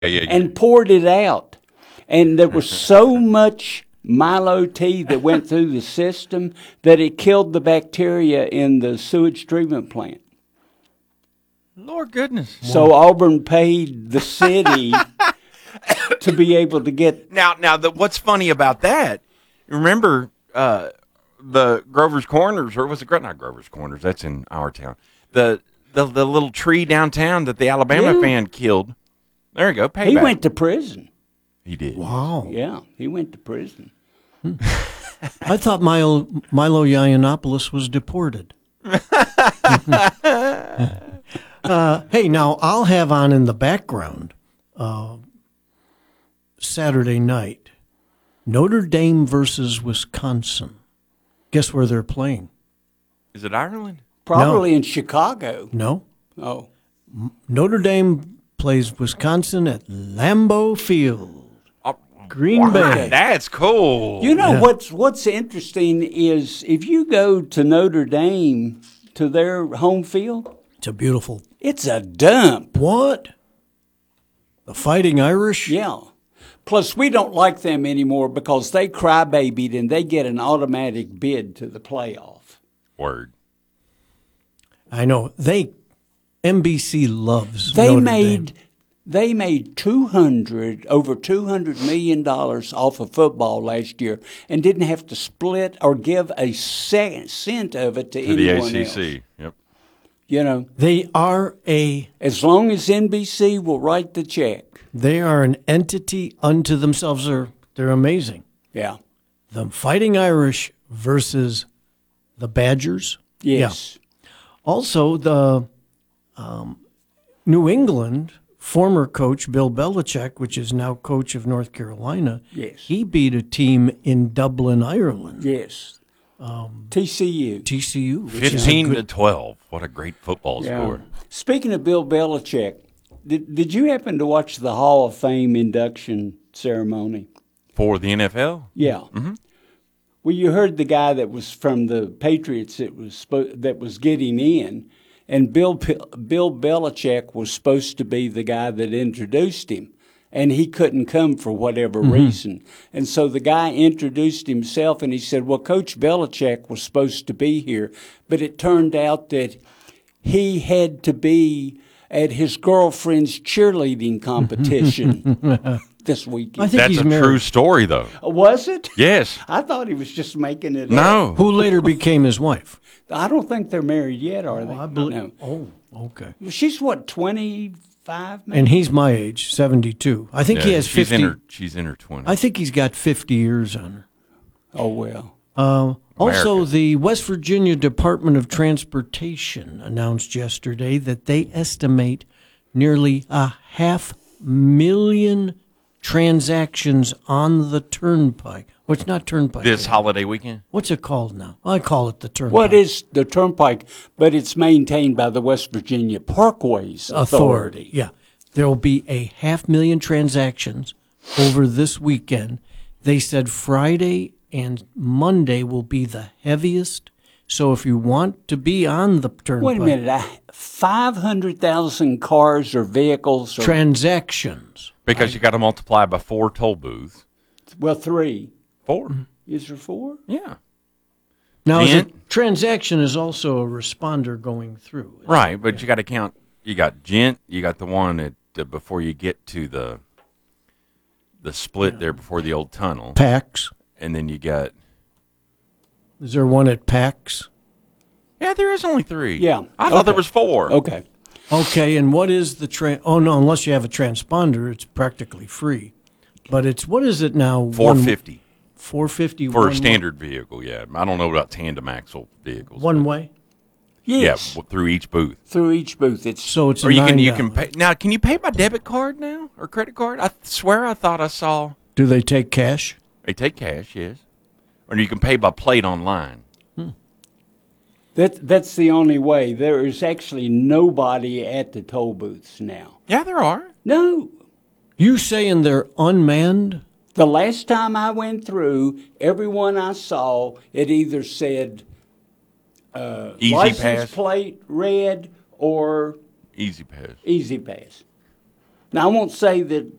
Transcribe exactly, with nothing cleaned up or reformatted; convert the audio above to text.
yeah, yeah. and poured it out. And there was so much Milo tea that went through the system that it killed the bacteria in the sewage treatment plant. Lord goodness. So Auburn paid the city to be able to get. Now, now, the, what's funny about that? Remember uh, the Grover's Corners, or was it not Grover's Corners? That's in our town. The the, the little tree downtown that the Alabama Yeah. fan killed. There you go. Payback. He went to prison. He did. Wow. Yeah, he went to prison. I thought Milo, Milo Yiannopoulos was deported. uh, hey, now I'll have on in the background uh, Saturday night, Notre Dame versus Wisconsin. Guess where they're playing? Is it Ireland? Probably in Chicago. No. Oh, Notre Dame plays Wisconsin at Lambeau Field. Oh, Green wow, Bay. That's cool. you know Yeah. what's what's interesting is if you go to Notre Dame to their home field, It's a beautiful. it's a dump. What? The Fighting Irish? Yeah. Plus, we don't like them anymore because they crybabied and they get an automatic bid to the playoff. Word. I know. They N B C loves They Notre made Dame. they made two hundred over two hundred million dollars off of football last year and didn't have to split or give a cent, cent of it to, To the anyone A C C. else. Yep. You know, They are a as long as N B C will write the check. they are an entity unto themselves. They're they're amazing. Yeah. The Fighting Irish versus the Badgers. Yes. Also, the um, New England former coach Bill Belichick, which is now coach of North Carolina. Yes. He beat a team in Dublin, Ireland. Yes. Um, T C U. T C U. which is a Fifteen to good- twelve. What a great football Yeah. score. Speaking of Bill Belichick, did did you happen to watch the Hall of Fame induction ceremony? For the N F L? Yeah. Mm-hmm. Well, you heard the guy that was from the Patriots that was spo- that was getting in, and Bill P- Bill Belichick was supposed to be the guy that introduced him, and he couldn't come for whatever reason. And so the guy introduced himself, and he said, "Well, Coach Belichick was supposed to be here, but it turned out that he had to be at his girlfriend's cheerleading competition this weekend." I think That's he's a married. true story, though. Was it? Yes. I thought he was just making it up. No. Who later became his wife. I don't think they're married yet, are they? I believe. No. Oh, okay. She's what, twenty-five? Maybe? And he's my age, seventy-two. I think he Yeah, has she's fifty. in her, she's in her twenties. I think he's got fifty years on her. Oh well. Uh, also, America. the West Virginia Department of Transportation announced yesterday that they estimate nearly a half million transactions on the turnpike. What's not turnpike? This holiday weekend? What's it called now? I call it the turnpike. What is the turnpike? But it's maintained by the West Virginia Parkways Authority. Yeah. There will be a half million transactions over this weekend. They said Friday and Monday will be the heaviest. So if you want to be on the turnpike, Wait a minute. I, five hundred thousand cars or vehicles. Or, transactions. Because you got to multiply by four toll booths. well, three. Four. Is there four? Yeah. Now, is a Gent? transaction is also a responder going through. Right, but you got to count. You got Gent. You got the one at uh, before you get to the the split there before the old tunnel, PAX. and then you got. Is there one at PAX? Yeah, there is only three. Yeah. I thought there Okay. was four. Okay. Okay, and what is the tra- Oh no, unless you have a transponder, it's practically free. But it's what is it now? Four fifty Four fifty for one a standard vehicle. Yeah, I don't know about tandem axle vehicles. one way. Yes. Yeah, through each booth. Through each booth. It's So it's a Or you can nine you can dollar. pay now. Can you pay by debit card now or credit card? I swear I thought I saw Do they take cash? they take cash. Yes, or you can pay by plate online. that, that's the only way. There is actually nobody at the toll booths now. Yeah, there are. No. You saying they're unmanned? The last time I went through, everyone I saw, it either said uh, Easy license Pass. plate red or Easy pass. Easy Pass. Now, I won't say that